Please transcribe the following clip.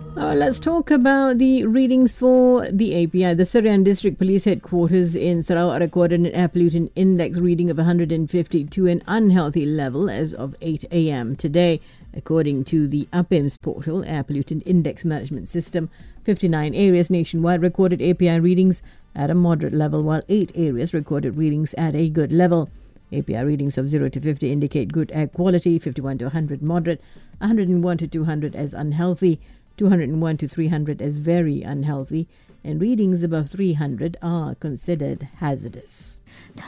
Let's talk about the readings for the API. The Serian District Police Headquarters in Sarawak recorded an air pollutant index reading of 152, an unhealthy level as of 8 a.m. today. According to the UPIMS portal, Air Pollutant Index Management System, 59 areas nationwide recorded API readings at a moderate level, while 8 areas recorded readings at a good level. API readings of 0 to 50 indicate good air quality, 51 to 100 moderate, 101 to 200 as unhealthy, 201 to 300 as very unhealthy, and readings above 300 are considered hazardous.